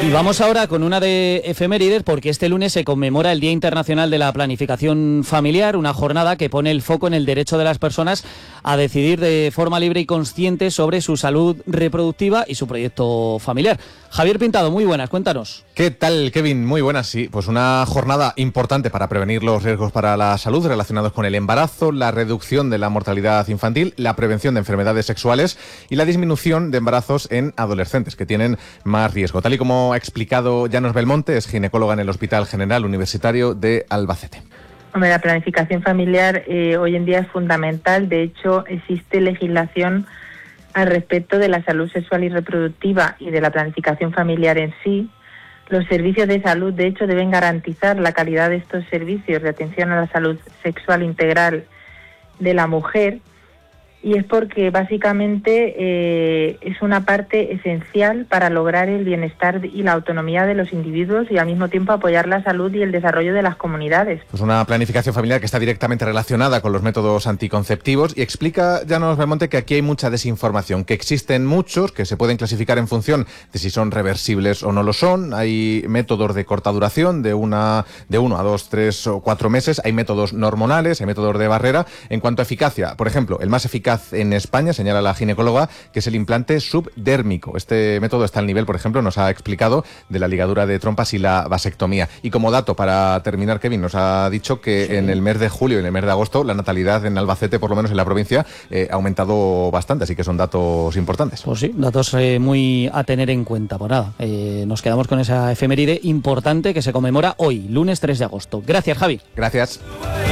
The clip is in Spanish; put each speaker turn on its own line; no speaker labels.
Y vamos ahora con una de efemérides, porque este lunes se conmemora el Día Internacional de la Planificación Familiar, una jornada que pone el foco en el derecho de las personas a decidir de forma libre y consciente sobre su salud reproductiva y su proyecto familiar. Javier Pintado, muy buenas, cuéntanos.
¿Qué tal, Kevin? Muy buenas, sí. Pues una jornada importante para prevenir los riesgos para la salud relacionados con el embarazo, la reducción de la mortalidad infantil, la prevención de enfermedades sexuales y la disminución de embarazos en adolescentes que tienen más riesgo. Tal y como ha explicado Llanos Belmonte, es ginecóloga en el Hospital General Universitario de Albacete.
Hombre, la planificación familiar hoy en día es fundamental. De hecho, existe legislación al respecto de la salud sexual y reproductiva y de la planificación familiar en sí. Los servicios de salud, de hecho, deben garantizar la calidad de estos servicios de atención a la salud sexual integral de la mujer, y es porque básicamente es una parte esencial para lograr el bienestar y la autonomía de los individuos y al mismo tiempo apoyar la salud y el desarrollo de las comunidades.
Pues una planificación familiar que está directamente relacionada con los métodos anticonceptivos, y explica Llanos Belmonte que aquí hay mucha desinformación, que existen muchos que se pueden clasificar en función de si son reversibles o no lo son. Hay métodos de corta duración, de 1 a 2, 3 o 4 meses, hay métodos no hormonales, hay métodos de barrera. En cuanto a eficacia, por ejemplo, el más eficaz en España, señala la ginecóloga, que es el implante subdérmico. Este método está al nivel, por ejemplo, nos ha explicado, de la ligadura de trompas y la vasectomía. Y como dato, para terminar, Kevin, nos ha dicho que en el mes de julio y en el mes de agosto la natalidad en Albacete, por lo menos en la provincia, ha aumentado bastante, así que son datos importantes.
Pues sí, datos muy a tener en cuenta. Pues nada, nos quedamos con esa efeméride importante que se conmemora hoy, lunes 3 de agosto. Gracias, Javi.
Gracias.